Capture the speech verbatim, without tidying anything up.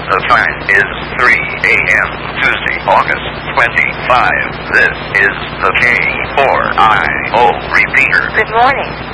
The time is three a m Tuesday, August twenty-fifth. This is the K four I O repeater. Good morning.